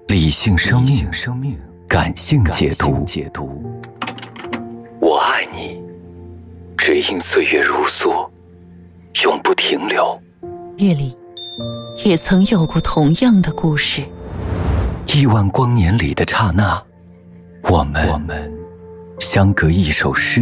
理性生命，感性解读。我爱你，只因岁月如梭，永不停留。 夜里也曾有过同样的故事。 亿万光年里的刹那，我们相隔一首诗。